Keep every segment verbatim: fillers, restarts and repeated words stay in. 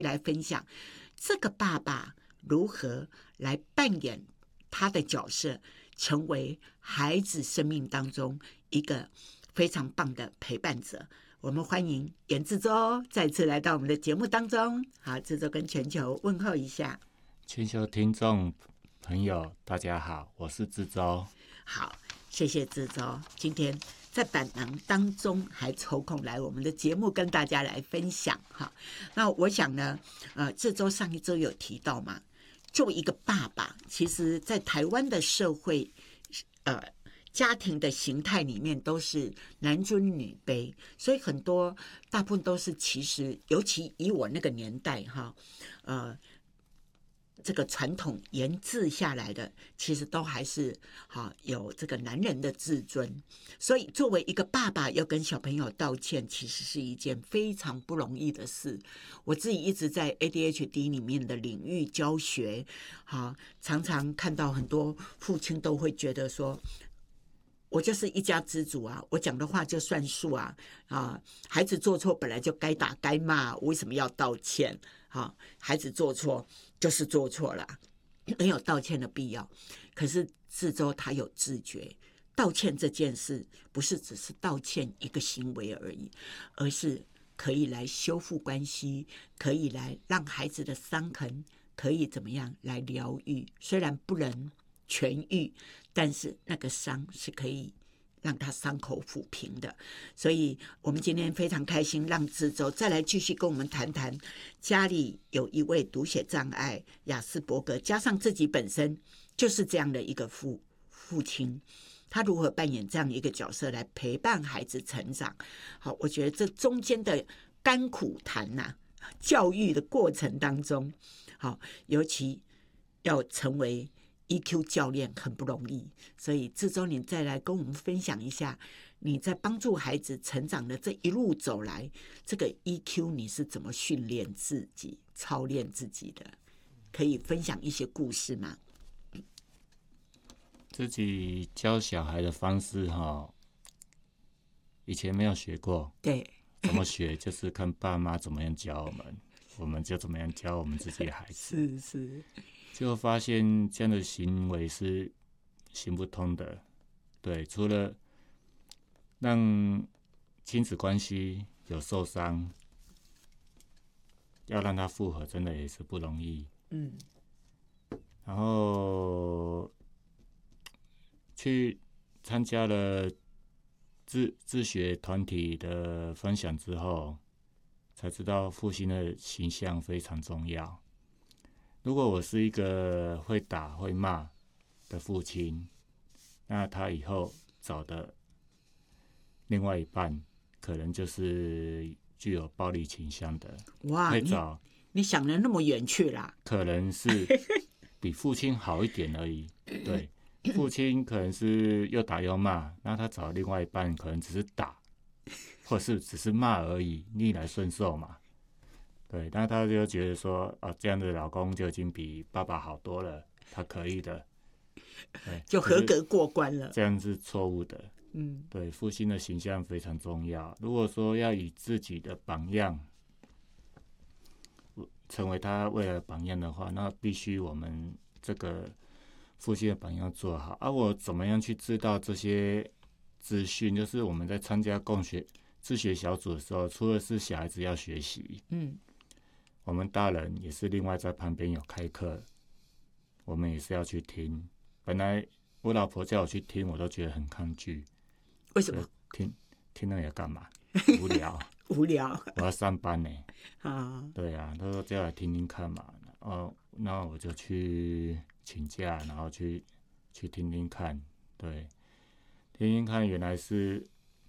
来分享这个爸爸如何来扮演他的角色，成为孩子生命当中一个非常棒的陪伴者。我们欢迎严志洲再次来到我们的节目当中。好，志洲跟全球问候一下。 全球听众朋友大家好，我是志洲。 好，谢谢志洲今天在百忙当中还抽空来我们的节目跟大家来分享。哈，那我想呢，呃，志洲上一周有提到嘛，作为一个爸爸，其实在台湾的社会，呃。家庭的形态里面都是男尊女卑，所以很多大部分都是其实，尤其以我那个年代哈，呃，这个传统延制下来的，其实都还是哈有这个男人的自尊。所以作为一个爸爸要跟小朋友道歉，其实是一件非常不容易的事。我自己一直在 A D H D 里面的领域教学，哈，常常看到很多父亲都会觉得说，我就是一家之主啊，我讲的话就算数啊！啊，孩子做错本来就该打该骂，为什么要道歉？啊，孩子做错就是做错了，没有道歉的必要。可是志洲他有自觉，道歉这件事不是只是道歉一个行为而已，而是可以来修复关系，可以来让孩子的伤痕可以怎么样来疗愈，虽然不能痊愈，但是那个伤是可以让他伤口抚平的。所以我们今天非常开心，让志洲再来继续跟我们谈谈家里有一位读写障碍亚斯伯格，加上自己本身就是这样的一个 父, 父亲，他如何扮演这样一个角色来陪伴孩子成长。好，我觉得这中间的甘苦谈呐、啊，教育的过程当中，好，尤其要成为E Q 教练很不容易，所以志洲你再来跟我们分享一下你在帮助孩子成长的这一路走来，这个 E Q 你是怎么训练自己、操练自己的？可以分享一些故事吗？ 自己教小孩的方式哈，以前没有学过。 对， 怎么学就是看爸妈怎么样教我们，我们就怎么样教我们自己的孩子。 是是。 就发现这样的行为是行不通的。对，除了让亲子关系有受伤，要让他复合，真的也是不容易。 嗯。 然后去参加了自自学团体的分享之后，才知道父亲的形象非常重要。如果我是一个会打会骂的父亲，那他以后找的另外一半可能就是具有暴力倾向的。 哇， 会找你, 你想得那么远去啦？ 可能是比父亲好一点而已。对，父亲可能是又打又骂，那他找另外一半可能只是打，或是只是骂而已，逆来顺受嘛。对，但他就觉得说，啊，这样的老公就已经比爸爸好多了，他可以的，对， 就合格过关了。 这样是错误的。 嗯， 对，父亲的形象非常重要。如果说要以自己的榜样成为他未来的榜样的话，那必须我们这个父亲的榜样做好。啊，我怎么样去知道这些资讯？就是我们在参加共学自学小组的时候，除了是小孩子要学习， 嗯。 我们大人也是另外在旁边有开课，我们也是要去听。本来我老婆叫我去听，我都觉得很抗拒。 为什么？ 听听那个要干嘛？无聊， 无聊。 我要上班呢。 啊， 对啊，他说叫来听听看嘛。哦，那我就去请假，然后去去听听看。对，听听看，原来是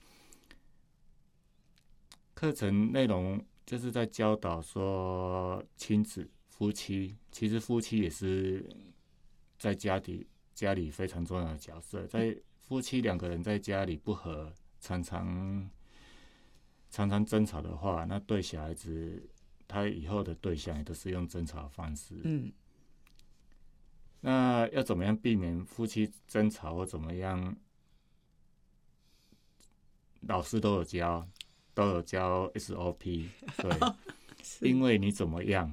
课程内容。就是在教导说亲子夫妻，其实夫妻也是在家里家里非常重要的角色。在夫妻两个人在家里不和，常常常常争吵的话，那对小孩子他以后的对象也都是用争吵的方式。 嗯， 那要怎么样避免夫妻争吵或怎么样？老师都有教。都有教 S O P， 对， 因为你怎么样，